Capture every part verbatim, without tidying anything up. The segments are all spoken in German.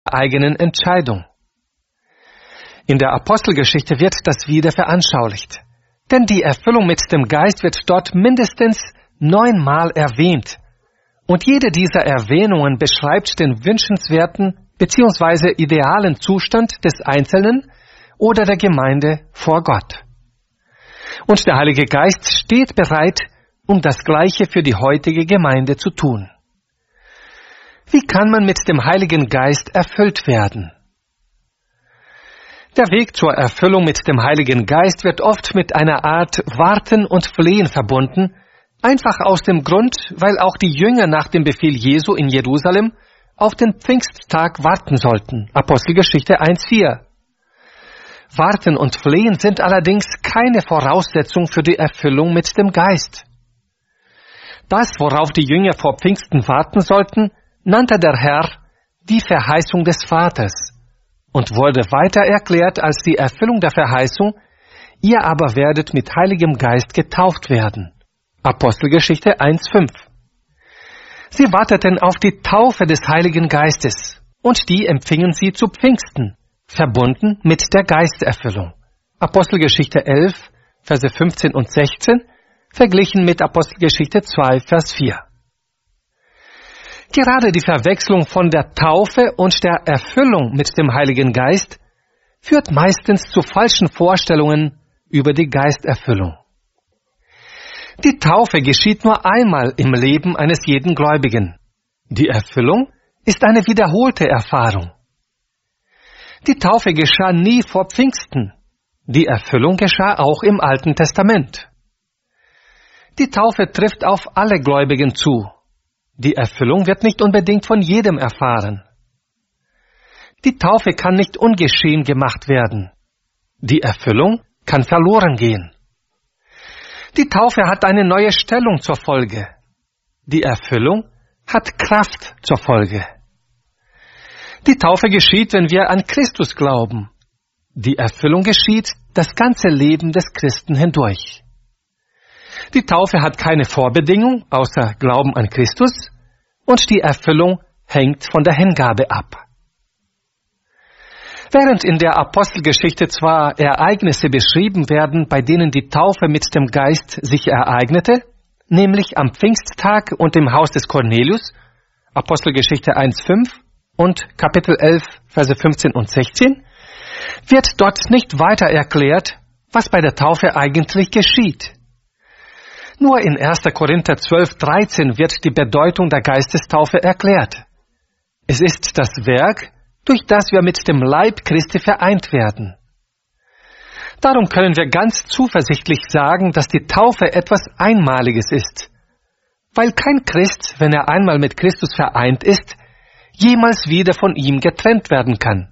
eigenen Entscheidung. In der Apostelgeschichte wird das wieder veranschaulicht. Denn die Erfüllung mit dem Geist wird dort mindestens neunmal erwähnt. Und jede dieser Erwähnungen beschreibt den wünschenswerten bzw. idealen Zustand des Einzelnen oder der Gemeinde vor Gott. Und der Heilige Geist steht bereit, um das Gleiche für die heutige Gemeinde zu tun. Wie kann man mit dem Heiligen Geist erfüllt werden? Der Weg zur Erfüllung mit dem Heiligen Geist wird oft mit einer Art Warten und Flehen verbunden, einfach aus dem Grund, weil auch die Jünger nach dem Befehl Jesu in Jerusalem auf den Pfingsttag warten sollten. Apostelgeschichte eins vier. Warten und Flehen sind allerdings keine Voraussetzung für die Erfüllung mit dem Geist. Das, worauf die Jünger vor Pfingsten warten sollten, nannte der Herr die Verheißung des Vaters und wurde weiter erklärt als die Erfüllung der Verheißung, ihr aber werdet mit Heiligem Geist getauft werden. Apostelgeschichte eins fünf. Sie warteten auf die Taufe des Heiligen Geistes und die empfingen sie zu Pfingsten, verbunden mit der Geisterfüllung. Apostelgeschichte elf, Verse fünfzehn und sechzehn, verglichen mit Apostelgeschichte zwei, Vers vier. Gerade die Verwechslung von der Taufe und der Erfüllung mit dem Heiligen Geist führt meistens zu falschen Vorstellungen über die Geisterfüllung. Die Taufe geschieht nur einmal im Leben eines jeden Gläubigen. Die Erfüllung ist eine wiederholte Erfahrung. Die Taufe geschah nie vor Pfingsten. Die Erfüllung geschah auch im Alten Testament. Die Taufe trifft auf alle Gläubigen zu. Die Erfüllung wird nicht unbedingt von jedem erfahren. Die Taufe kann nicht ungeschehen gemacht werden. Die Erfüllung kann verloren gehen. Die Taufe hat eine neue Stellung zur Folge. Die Erfüllung hat Kraft zur Folge. Die Taufe geschieht, wenn wir an Christus glauben. Die Erfüllung geschieht das ganze Leben des Christen hindurch. Die Taufe hat keine Vorbedingung außer Glauben an Christus und die Erfüllung hängt von der Hingabe ab. Während in der Apostelgeschichte zwar Ereignisse beschrieben werden, bei denen die Taufe mit dem Geist sich ereignete, nämlich am Pfingsttag und im Haus des Cornelius, Apostelgeschichte eins fünf und Kapitel elf, Verse fünfzehn und sechzehn, wird dort nicht weiter erklärt, was bei der Taufe eigentlich geschieht. Nur in erster Korinther zwölf, dreizehn wird die Bedeutung der Geistestaufe erklärt. Es ist das Werk, durch das wir mit dem Leib Christi vereint werden. Darum können wir ganz zuversichtlich sagen, dass die Taufe etwas Einmaliges ist, weil kein Christ, wenn er einmal mit Christus vereint ist, jemals wieder von ihm getrennt werden kann.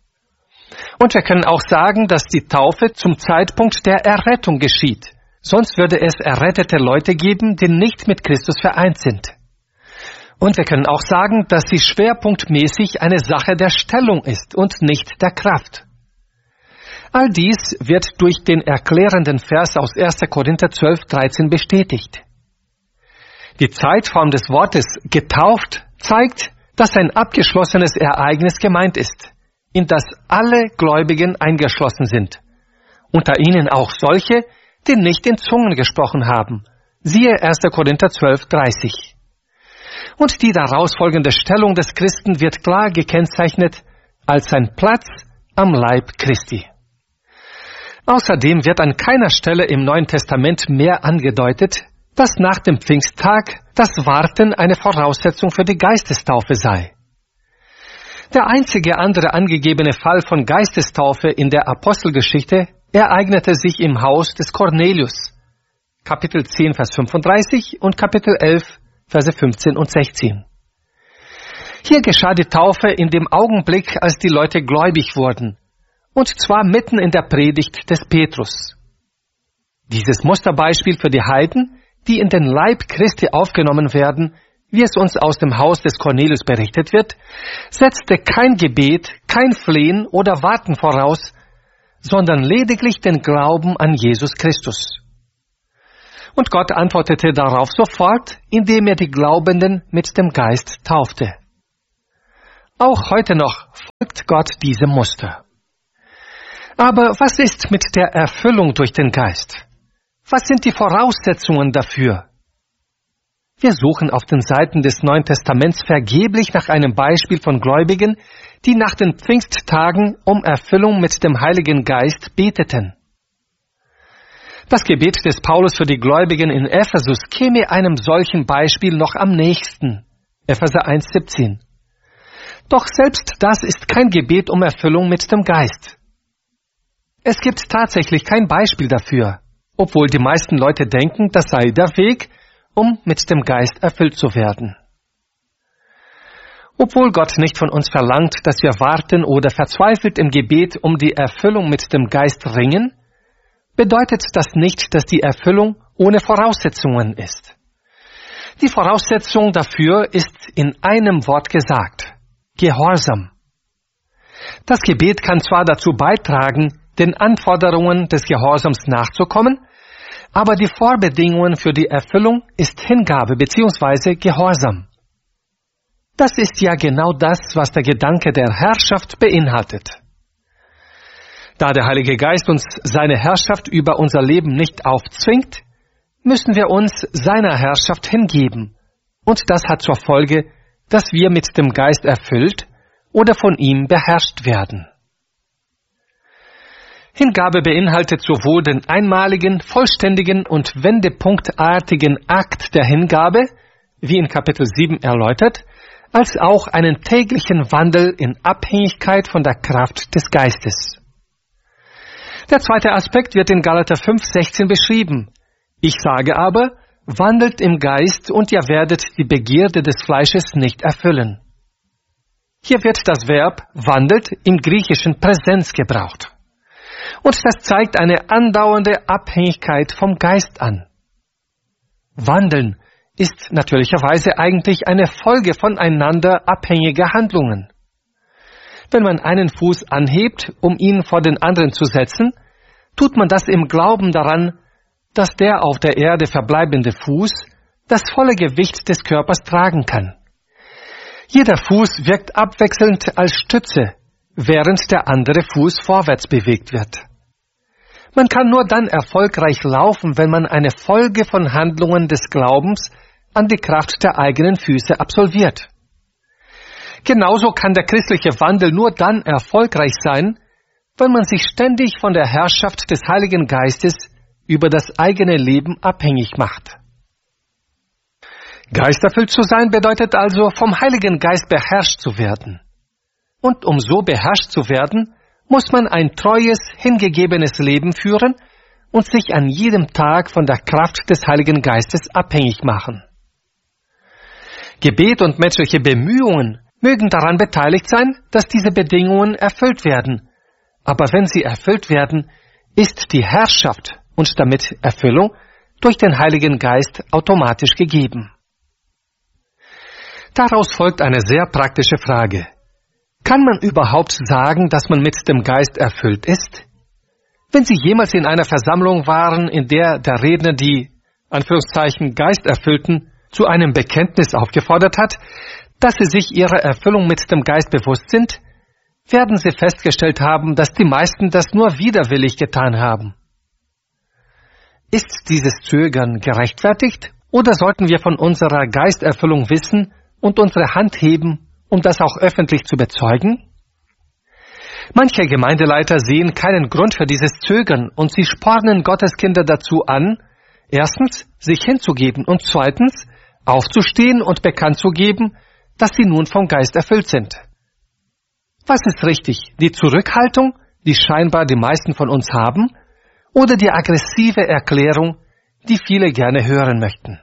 Und wir können auch sagen, dass die Taufe zum Zeitpunkt der Errettung geschieht. Sonst würde es errettete Leute geben, die nicht mit Christus vereint sind. Und wir können auch sagen, dass sie schwerpunktmäßig eine Sache der Stellung ist und nicht der Kraft. All dies wird durch den erklärenden Vers aus erster Korinther zwölf, dreizehn bestätigt. Die Zeitform des Wortes getauft zeigt, dass ein abgeschlossenes Ereignis gemeint ist, in das alle Gläubigen eingeschlossen sind, unter ihnen auch solche, die nicht in Zungen gesprochen haben. Siehe erster Korinther zwölf, dreißig. Und die daraus folgende Stellung des Christen wird klar gekennzeichnet als sein Platz am Leib Christi. Außerdem wird an keiner Stelle im Neuen Testament mehr angedeutet, dass nach dem Pfingsttag das Warten eine Voraussetzung für die Geistestaufe sei. Der einzige andere angegebene Fall von Geistestaufe in der Apostelgeschichte ereignete sich im Haus des Cornelius, Kapitel zehn, Vers fünfunddreißig und Kapitel elf, Verse fünfzehn und sechzehn. Hier geschah die Taufe in dem Augenblick, als die Leute gläubig wurden, und zwar mitten in der Predigt des Petrus. Dieses Musterbeispiel für die Heiden, die in den Leib Christi aufgenommen werden, wie es uns aus dem Haus des Cornelius berichtet wird, setzte kein Gebet, kein Flehen oder Warten voraus, sondern lediglich den Glauben an Jesus Christus. Und Gott antwortete darauf sofort, indem er die Glaubenden mit dem Geist taufte. Auch heute noch folgt Gott diesem Muster. Aber was ist mit der Erfüllung durch den Geist? Was sind die Voraussetzungen dafür? Wir suchen auf den Seiten des Neuen Testaments vergeblich nach einem Beispiel von Gläubigen, die nach den Pfingsttagen um Erfüllung mit dem Heiligen Geist beteten. Das Gebet des Paulus für die Gläubigen in Ephesus käme einem solchen Beispiel noch am nächsten. Epheser eins siebzehn. Doch selbst das ist kein Gebet um Erfüllung mit dem Geist. Es gibt tatsächlich kein Beispiel dafür, obwohl die meisten Leute denken, das sei der Weg, um mit dem Geist erfüllt zu werden. Obwohl Gott nicht von uns verlangt, dass wir warten oder verzweifelt im Gebet um die Erfüllung mit dem Geist ringen, bedeutet das nicht, dass die Erfüllung ohne Voraussetzungen ist. Die Voraussetzung dafür ist in einem Wort gesagt: Gehorsam. Das Gebet kann zwar dazu beitragen, den Anforderungen des Gehorsams nachzukommen, aber die Vorbedingungen für die Erfüllung ist Hingabe bzw. Gehorsam. Das ist ja genau das, was der Gedanke der Herrschaft beinhaltet. Da der Heilige Geist uns seine Herrschaft über unser Leben nicht aufzwingt, müssen wir uns seiner Herrschaft hingeben. Und das hat zur Folge, dass wir mit dem Geist erfüllt oder von ihm beherrscht werden. Hingabe beinhaltet sowohl den einmaligen, vollständigen und wendepunktartigen Akt der Hingabe, wie in Kapitel sieben erläutert, als auch einen täglichen Wandel in Abhängigkeit von der Kraft des Geistes. Der zweite Aspekt wird in Galater fünf sechzehn beschrieben. Ich sage aber, wandelt im Geist und ihr werdet die Begierde des Fleisches nicht erfüllen. Hier wird das Verb wandelt im griechischen Präsens gebraucht. Und das zeigt eine andauernde Abhängigkeit vom Geist an. Wandeln ist natürlicherweise eigentlich eine Folge voneinander abhängiger Handlungen. Wenn man einen Fuß anhebt, um ihn vor den anderen zu setzen, tut man das im Glauben daran, dass der auf der Erde verbleibende Fuß das volle Gewicht des Körpers tragen kann. Jeder Fuß wirkt abwechselnd als Stütze, während der andere Fuß vorwärts bewegt wird. Man kann nur dann erfolgreich laufen, wenn man eine Folge von Handlungen des Glaubens an die Kraft der eigenen Füße absolviert. Genauso kann der christliche Wandel nur dann erfolgreich sein, wenn man sich ständig von der Herrschaft des Heiligen Geistes über das eigene Leben abhängig macht. Geisterfüllt zu sein bedeutet also, vom Heiligen Geist beherrscht zu werden. Und um so beherrscht zu werden, muss man ein treues, hingegebenes Leben führen und sich an jedem Tag von der Kraft des Heiligen Geistes abhängig machen. Gebet und menschliche Bemühungen mögen daran beteiligt sein, dass diese Bedingungen erfüllt werden. Aber wenn sie erfüllt werden, ist die Herrschaft und damit Erfüllung durch den Heiligen Geist automatisch gegeben. Daraus folgt eine sehr praktische Frage. Kann man überhaupt sagen, dass man mit dem Geist erfüllt ist? Wenn Sie jemals in einer Versammlung waren, in der der Redner die, Anführungszeichen, Geisterfüllten zu einem Bekenntnis aufgefordert hat, dass sie sich ihrer Erfüllung mit dem Geist bewusst sind, werden Sie festgestellt haben, dass die meisten das nur widerwillig getan haben. Ist dieses Zögern gerechtfertigt, oder sollten wir von unserer Geisterfüllung wissen und unsere Hand heben, um das auch öffentlich zu bezeugen? Manche Gemeindeleiter sehen keinen Grund für dieses Zögern und sie spornen Gottes Kinder dazu an, erstens, sich hinzugeben und zweitens, aufzustehen und bekannt zu geben, dass sie nun vom Geist erfüllt sind. Was ist richtig, die Zurückhaltung, die scheinbar die meisten von uns haben, oder die aggressive Erklärung, die viele gerne hören möchten?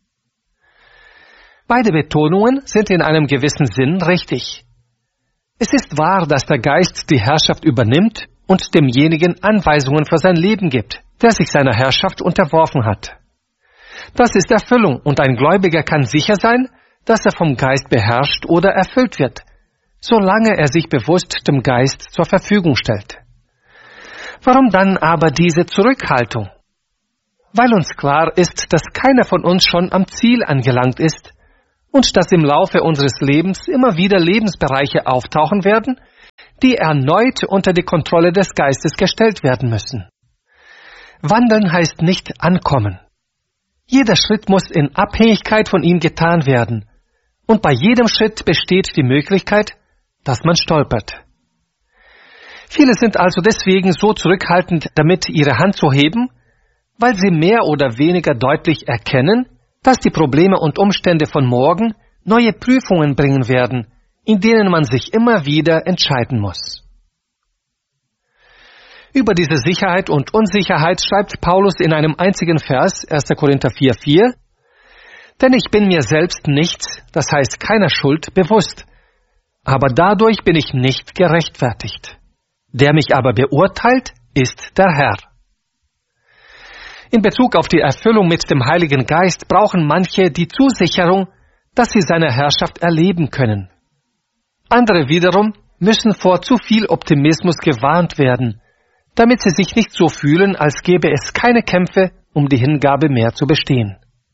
Beide Betonungen sind in einem gewissen Sinn richtig. Es ist wahr, dass der Geist die Herrschaft übernimmt und demjenigen Anweisungen für sein Leben gibt, der sich seiner Herrschaft unterworfen hat. Das ist Erfüllung und ein Gläubiger kann sicher sein, dass er vom Geist beherrscht oder erfüllt wird, solange er sich bewusst dem Geist zur Verfügung stellt. Warum dann aber diese Zurückhaltung? Weil uns klar ist, dass keiner von uns schon am Ziel angelangt ist und dass im Laufe unseres Lebens immer wieder Lebensbereiche auftauchen werden, die erneut unter die Kontrolle des Geistes gestellt werden müssen. Wandeln heißt nicht ankommen. Jeder Schritt muss in Abhängigkeit von ihm getan werden, und bei jedem Schritt besteht die Möglichkeit, dass man stolpert. Viele sind also deswegen so zurückhaltend damit, ihre Hand zu heben, weil sie mehr oder weniger deutlich erkennen, dass die Probleme und Umstände von morgen neue Prüfungen bringen werden, in denen man sich immer wieder entscheiden muss. Über diese Sicherheit und Unsicherheit schreibt Paulus in einem einzigen Vers, erster Korinther vier vier, denn ich bin mir selbst nichts, das heißt keiner Schuld, bewusst, aber dadurch bin ich nicht gerechtfertigt. Der mich aber beurteilt, ist der Herr. In Bezug auf die Erfüllung mit dem Heiligen Geist brauchen manche die Zusicherung, dass sie seine Herrschaft erleben können. Andere wiederum müssen vor zu viel Optimismus gewarnt werden, damit sie sich nicht so fühlen, als gäbe es keine Kämpfe, um die Hingabe mehr zu bestehen.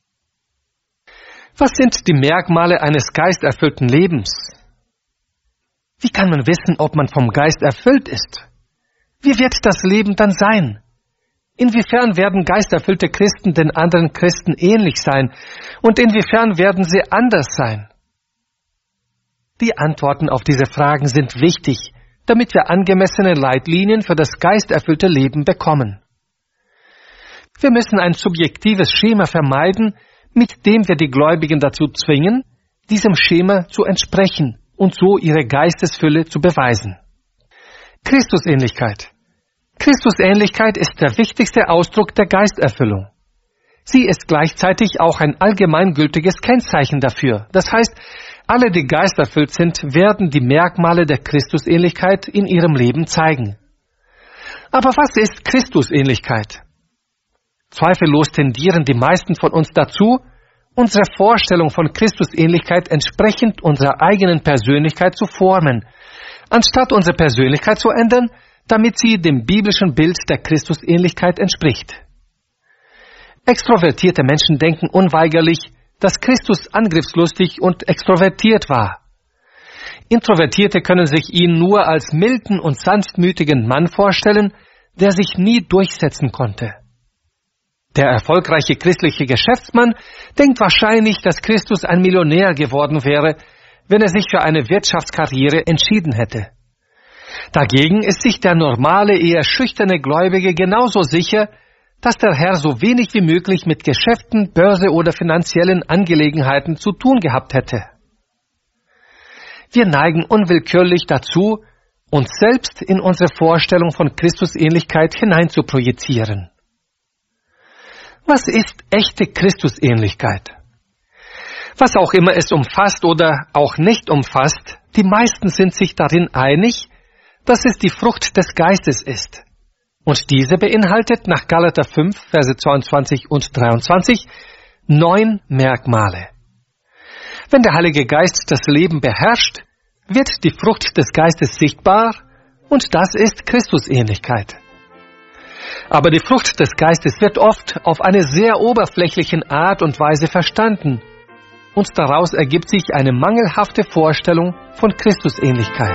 Was sind die Merkmale eines geisterfüllten Lebens? Wie kann man wissen, ob man vom Geist erfüllt ist? Wie wird das Leben dann sein? Inwiefern werden geisterfüllte Christen den anderen Christen ähnlich sein? Und inwiefern werden sie anders sein? Die Antworten auf diese Fragen sind wichtig, damit wir angemessene Leitlinien für das geisterfüllte Leben bekommen. Wir müssen ein subjektives Schema vermeiden, mit dem wir die Gläubigen dazu zwingen, diesem Schema zu entsprechen und so ihre Geistesfülle zu beweisen. Christusähnlichkeit. Christusähnlichkeit ist der wichtigste Ausdruck der Geisterfüllung. Sie ist gleichzeitig auch ein allgemeingültiges Kennzeichen dafür. Das heißt, alle, die geisterfüllt sind, werden die Merkmale der Christusähnlichkeit in ihrem Leben zeigen. Aber was ist Christusähnlichkeit? Zweifellos tendieren die meisten von uns dazu, unsere Vorstellung von Christusähnlichkeit entsprechend unserer eigenen Persönlichkeit zu formen, anstatt unsere Persönlichkeit zu ändern, damit sie dem biblischen Bild der Christusähnlichkeit entspricht. Extrovertierte Menschen denken unweigerlich, dass Christus angriffslustig und extrovertiert war. Introvertierte können sich ihn nur als milden und sanftmütigen Mann vorstellen, der sich nie durchsetzen konnte. Der erfolgreiche christliche Geschäftsmann denkt wahrscheinlich, dass Christus ein Millionär geworden wäre, wenn er sich für eine Wirtschaftskarriere entschieden hätte. Dagegen ist sich der normale, eher schüchterne Gläubige genauso sicher, dass der Herr so wenig wie möglich mit Geschäften, Börse oder finanziellen Angelegenheiten zu tun gehabt hätte. Wir neigen unwillkürlich dazu, uns selbst in unsere Vorstellung von Christusähnlichkeit hineinzuprojizieren. Was ist echte Christusähnlichkeit? Was auch immer es umfasst oder auch nicht umfasst, die meisten sind sich darin einig, dass es die Frucht des Geistes ist. Und diese beinhaltet nach Galater fünf, Verse zweiundzwanzig und dreiundzwanzig, neun Merkmale. Wenn der Heilige Geist das Leben beherrscht, wird die Frucht des Geistes sichtbar, und das ist Christusähnlichkeit. Aber die Frucht des Geistes wird oft auf eine sehr oberflächliche Art und Weise verstanden, und daraus ergibt sich eine mangelhafte Vorstellung von Christusähnlichkeit.